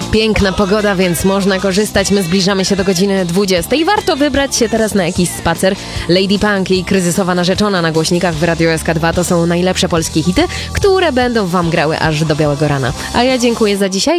Piękna pogoda, więc można korzystać. My zbliżamy się do godziny 20. I warto wybrać się teraz na jakiś spacer. Lady Punk i Kryzysowa Narzeczona na głośnikach w Radio SK2 to są najlepsze polskie hity, które będą wam grały aż do białego rana. A ja dziękuję za dzisiaj.